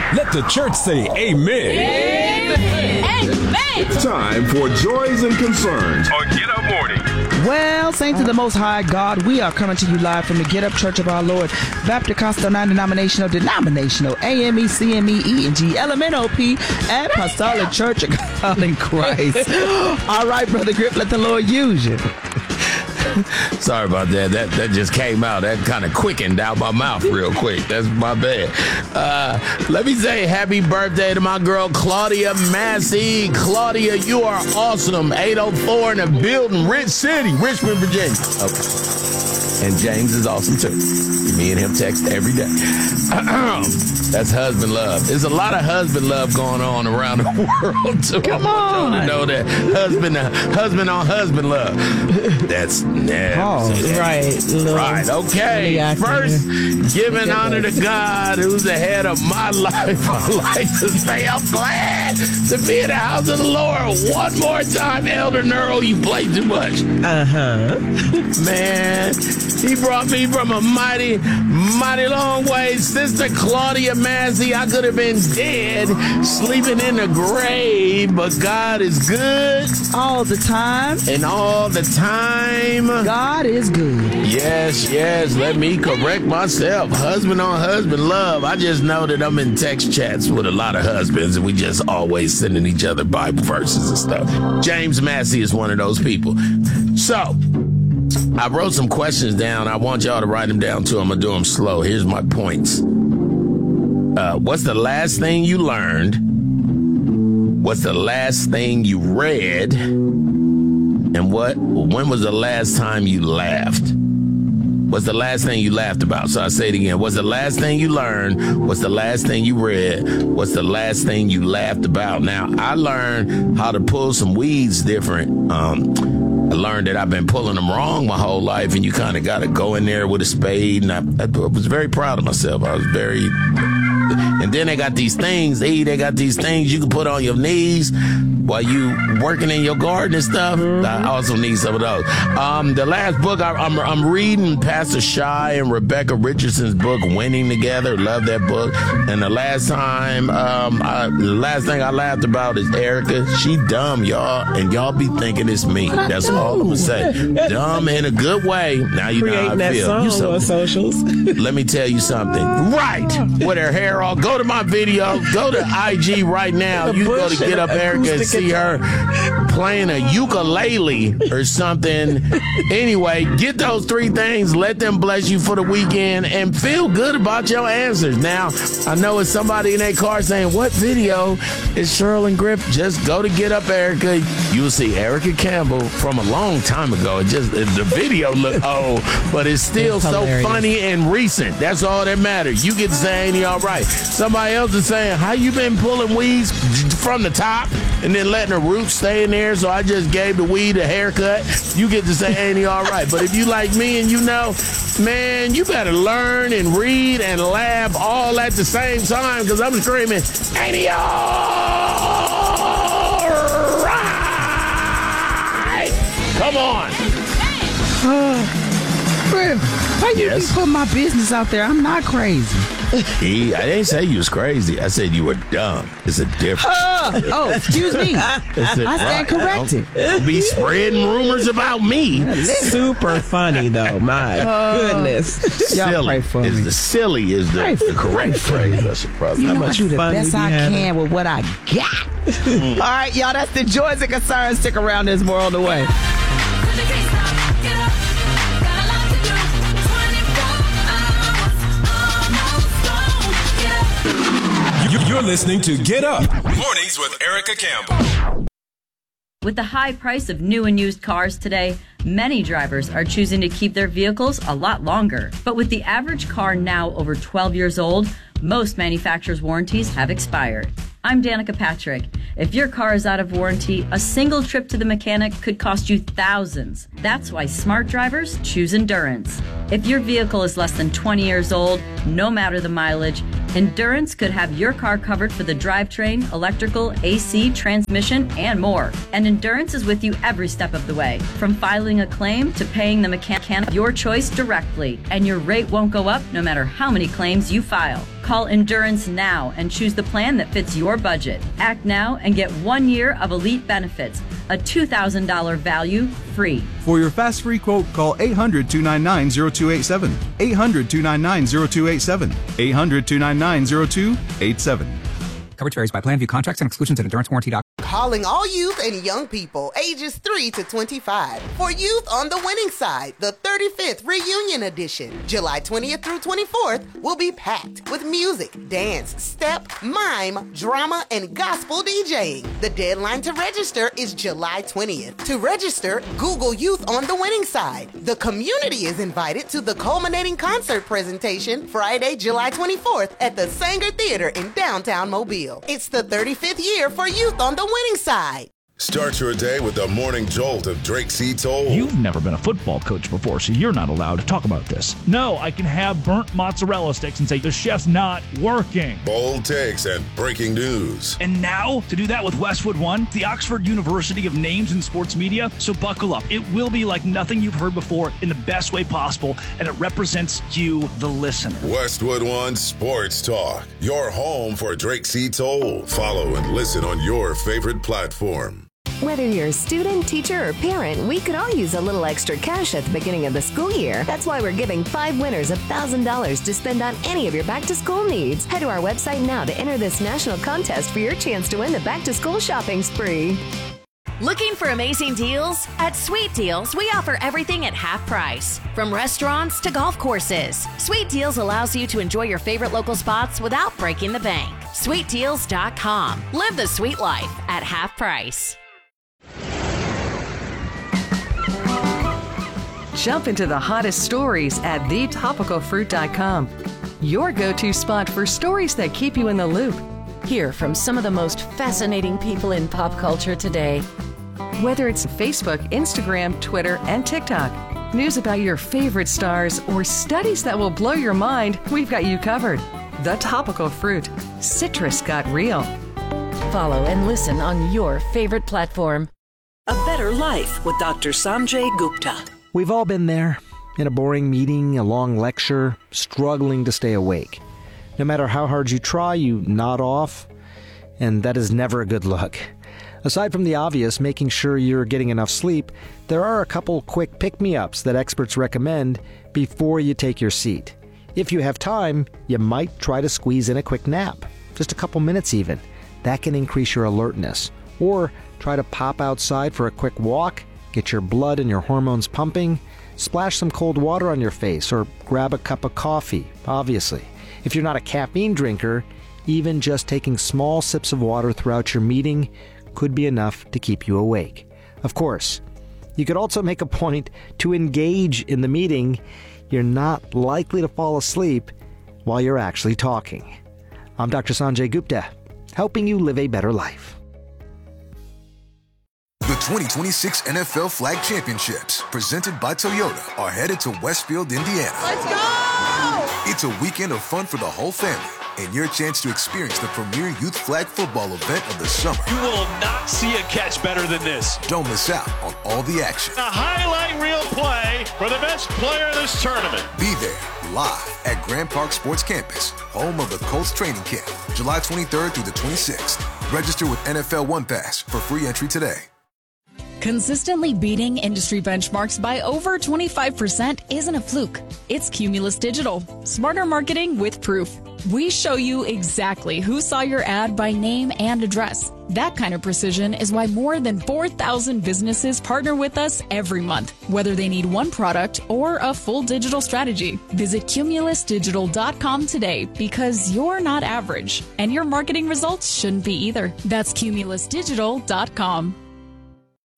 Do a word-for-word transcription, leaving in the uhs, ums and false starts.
Let the church say amen. Amen. Amen. Time for Joys and Concerns on Get Up Morning. Well, saints of the Most High God, we are coming to you live from the Get Up Church of Our Lord, Baptist Coastal Non-Denominational, Denominational, A M E, C M E, E, and G, L M N O P, Apostolic Church of God in Christ. All right, Brother Grip, let the Lord use you. Sorry about that. That that just came out. That kind of quickened out my mouth real quick. That's my bad. Uh, let me say happy birthday to my girl, Claudia Massey. Claudia, you are awesome. eight oh four in the building, Rich City, Richmond, Virginia. Okay. And James is awesome, too. Me and him text every day. That's husband love. There's a lot of husband love going on around the world, too. Come on. I know that husband, uh, husband on husband love. That's never. Oh, right. Right. Okay. First, giving honor to God, who's the head of my life. I like to say I'm glad to be in the house of the Lord one more time. Elder Nurl, you play too much. Uh-huh. Man, he brought me from a mighty, mighty long way. Sister Claudia Massey, I could have been dead, sleeping in the grave, but God is good. All the time. And all the time. God is good. Yes, yes. Let me correct myself. Husband on husband love. I just know that I'm in text chats with a lot of husbands, and we just always sending each other Bible verses and stuff. James Massey is one of those people. So, I wrote some questions down. I want y'all to write them down, too. I'm going to do them slow. Here's my points. Uh, what's the last thing you learned? What's the last thing you read? And what? When was the last time you laughed? What's the last thing you laughed about? So I say it again. What's the last thing you learned? What's the last thing you read? What's the last thing you laughed about? Now, I learned how to pull some weeds different. Um, I learned that I've been pulling them wrong my whole life, and you kind of got to go in there with a spade. And I, I was very proud of myself. I was very... And then they got these things, E, they got these things you can put on your knees while you working in your garden and stuff. Mm-hmm. I also need some of those. Um, the last book, I, I'm, I'm reading Pastor Shy and Rebecca Richardson's book, Winning Together. Love that book. And the last time, um, I, the last thing I laughed about is Erica. She dumb, y'all, and y'all be thinking it's me. That's all I'm gonna say. Dumb in a good way. Now you Creating know how I that feel. song You so, on socials. Let me tell you something. Right. With her hair all. Go to my video. Go to I G right now. You go to Get Up Erica and see her playing a ukulele or something. Anyway, get those three things. Let them bless you for the weekend and feel good about your answers. Now, I know it's somebody in their car saying, what video is Cheryl and Griff? Just go to Get Up Erica. You'll see Erica Campbell from a long time ago. It just the video look old, but it's still it's so funny and recent. That's all that matters. You get to say, ain't he all right? Somebody else is saying, how you been pulling weeds from the top and then letting the roots stay in there, so I just gave the weed a haircut? You get to say, ain't he all right? But if you like me and you know, man, you better learn and read and laugh all at the same time, because I'm screaming, ain't he all right? Come on. Why you Yes. be putting my business out there? I'm not crazy. E, I didn't say you was crazy. I said you were dumb. It's a difference. Uh, oh, excuse me. It's a, I stand corrected. Don't, don't be spreading rumors about me. Super funny, though. My uh, goodness. Y'all Silly pray for is me. the silly is the, the correct phrase. That's your brother. You know, I much do the fun best we I having? can with what I got. All right, y'all, that's the Joys and Concerns. Stick around, there's more on the way. You're listening to Get Up Mornings with Erica Campbell. With the high price of new and used cars today, many drivers are choosing to keep their vehicles a lot longer. But with the average car now over twelve years old, most manufacturers' warranties have expired. I'm Danica Patrick. If your car is out of warranty, a single trip to the mechanic could cost you thousands. That's why smart drivers choose Endurance. If your vehicle is less than twenty years old, no matter the mileage, Endurance could have your car covered for the drivetrain, electrical, A C, transmission, and more. And Endurance is with you every step of the way. From filing a claim to paying the mechanic, your choice directly. And your rate won't go up no matter how many claims you file. Call Endurance now and choose the plan that fits your budget. Act now and get one year of elite benefits, a two thousand dollars value free. For your fast free quote, call eight hundred, two nine nine, zero two eight seven. eight hundred, two nine nine, zero two eight seven. eight hundred, two nine nine, zero two eight seven. Coverage varies by plan. View contracts and exclusions at endurance warranty dot com. Calling all youth and young people ages three to twenty-five. For Youth on the Winning Side, the thirty-fifth Reunion Edition. July twentieth through twenty-fourth will be packed with music, dance, step, mime, drama, and gospel DJing. The deadline to register is July twentieth. To register, Google Youth on the Winning Side. The community is invited to the culminating concert presentation Friday, July twenty-fourth at the Sanger Theater in downtown Mobile. It's the thirty-fifth year for Youth on the Winning Side. Start your day with the morning jolt of Drake C. Toll. You've never been a football coach before, so you're not allowed to talk about this. No, I can have burnt mozzarella sticks and say the chef's not working. Bold takes and breaking news. And now, to do that with Westwood One, the Oxford University of Names in Sports Media. So buckle up. It will be like nothing you've heard before in the best way possible, and it represents you, the listener. Westwood One Sports Talk, your home for Drake C. Toll. Follow and listen on your favorite platform. Whether you're a student, teacher, or parent, we could all use a little extra cash at the beginning of the school year. That's why we're giving five winners one thousand dollars to spend on any of your back-to-school needs. Head to our website now to enter this national contest for your chance to win the back-to-school shopping spree. Looking for amazing deals? At Sweet Deals, we offer everything at half price. From restaurants to golf courses, Sweet Deals allows you to enjoy your favorite local spots without breaking the bank. sweet deals dot com. Live the sweet life at half price. Jump into the hottest stories at the topical fruit dot com. Your go-to spot for stories that keep you in the loop. Hear from some of the most fascinating people in pop culture today. Whether it's Facebook, Instagram, Twitter, and TikTok, news about your favorite stars, or studies that will blow your mind, we've got you covered. The Topical Fruit. Citrus got real. Follow and listen on your favorite platform. A Better Life with Doctor Sanjay Gupta. We've all been there, in a boring meeting, a long lecture, struggling to stay awake. No matter how hard you try, you nod off, and that is never a good look. Aside from the obvious, making sure you're getting enough sleep, there are a couple quick pick-me-ups that experts recommend before you take your seat. If you have time, you might try to squeeze in a quick nap, just a couple minutes even. That can increase your alertness. Or try to pop outside for a quick walk, get your blood and your hormones pumping, splash some cold water on your face, or grab a cup of coffee, obviously. If you're not a caffeine drinker, even just taking small sips of water throughout your meeting could be enough to keep you awake. Of course, you could also make a point to engage in the meeting. You're not likely to fall asleep while you're actually talking. I'm Doctor Sanjay Gupta, helping you live a better life. The twenty twenty-six N F L Flag Championships, presented by Toyota, are headed to Westfield, Indiana. Let's go! It's a weekend of fun for the whole family, and your chance to experience the premier youth flag football event of the summer. You will not see a catch better than this. Don't miss out on all the action. A highlight reel play for the best player in this tournament. Be there, live at Grand Park Sports Campus, home of the Colts training camp, July twenty-third through the twenty-sixth. Register with N F L One Pass for free entry today. Consistently beating industry benchmarks by over twenty-five percent isn't a fluke. It's Cumulus Digital. Smarter marketing with proof. We show you exactly who saw your ad by name and address. That kind of precision is why more than four thousand businesses partner with us every month, whether they need one product or a full digital strategy. Visit cumulus digital dot com today, because you're not average, and your marketing results shouldn't be either. That's cumulus digital dot com.